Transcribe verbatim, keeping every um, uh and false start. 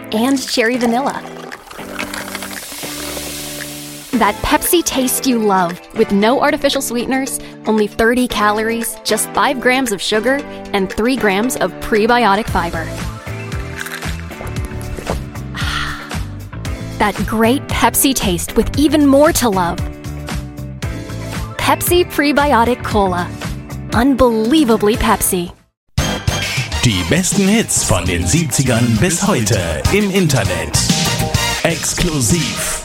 and cherry vanilla. That Pepsi taste you love, with no artificial sweeteners, only thirty calories, just five grams of sugar, and three grams of prebiotic fiber. That great Pepsi taste with even more to love. Pepsi Prebiotic Cola. Unbelievably Pepsi. Die besten Hits von den siebzigern bis heute im Internet. Exklusiv